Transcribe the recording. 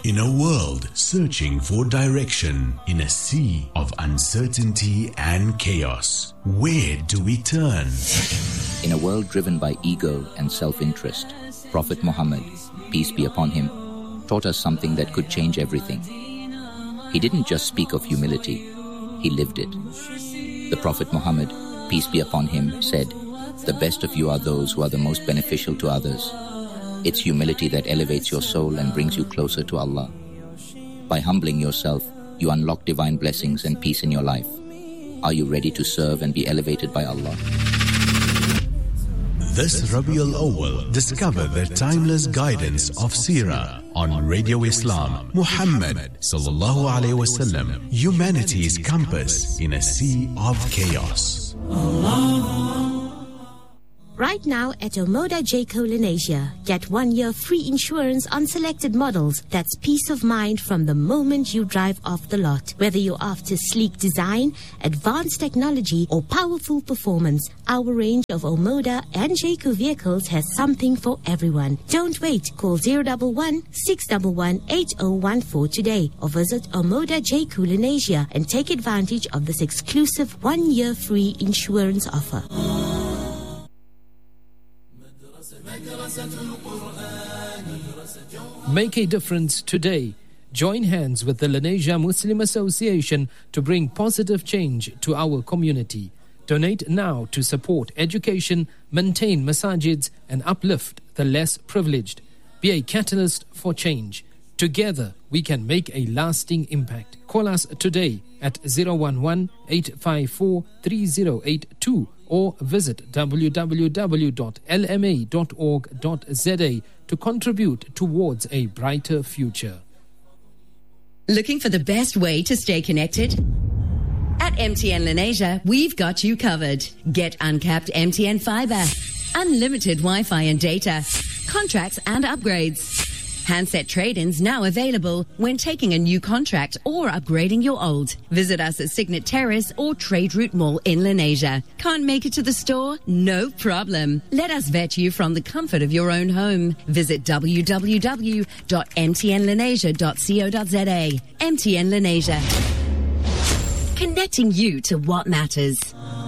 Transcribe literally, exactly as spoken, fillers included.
In a world searching for direction, in a sea of uncertainty and chaos, where do we turn? In a world driven by ego and self-interest, Prophet Muhammad, peace be upon him, taught us something that could change everything. He didn't just speak of humility, he lived it. The Prophet Muhammad, peace be upon him, said, "The best of you are those who are the most beneficial to others." It's humility that elevates your soul and brings you closer to Allah. By humbling yourself, you unlock divine blessings and peace in your life. Are you ready to serve and be elevated by Allah? This Rabiul Awwal, discover the timeless guidance of Seerah on Radio Islam. Muhammad sallallahu alaihi wasallam, humanity's compass in a sea of chaos. Right now at Omoda Jayco Lenasia, get one year free insurance on selected models. That's peace of mind from the moment you drive off the lot. Whether you're after sleek design, advanced technology, or powerful performance, our range of Omoda and Jayco vehicles has something for everyone. Don't wait. Call zero one one, six one one, eight zero one four today or visit Omoda Jayco Lenasia and take advantage of this exclusive one year free insurance offer. Make a difference today. Join hands with the Lenasia Muslim Association to bring positive change to our community. Donate now to support education, maintain masajids, and uplift the less privileged. Be a catalyst for change. Together, we can make a lasting impact. Call us today at zero one one, eight five four, three zero eight two or visit w w w dot l m a dot org dot z a to contribute towards a brighter future. Looking for the best way to stay connected? At M T N Lenasia, we've got you covered. Get uncapped M T N fiber, unlimited Wi-Fi and data, contracts and upgrades. Handset trade-ins now available when taking a new contract or upgrading your old. Visit us at Signet Terrace or Trade Route Mall in Lenasia. Can't make it to the store? No problem. Let us vet you from the comfort of your own home. Visit w w w dot m t n lenasia dot co dot z a. M T N Lenasia. Connecting you to what matters.